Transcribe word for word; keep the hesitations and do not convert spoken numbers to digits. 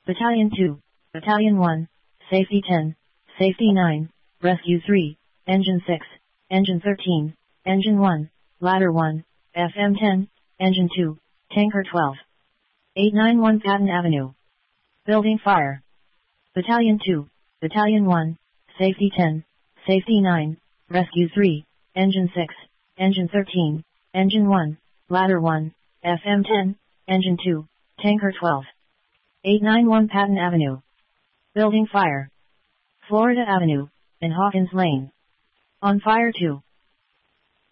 Battalion two, Battalion one, Safety ten, Safety nine, Rescue three, Engine six, Engine thirteen, Engine one, Ladder one, F M ten, Engine two, Tanker twelve. eight ninety-one Patton Avenue. Building fire. Battalion two, Battalion one, Safety ten, Safety nine, Rescue three, Engine six, Engine thirteen, Engine one, Ladder one, F M ten, Engine two, Tanker twelve. eight ninety-one Patton Avenue. Building fire. Florida Avenue, and Hawkins Lane. On fire two.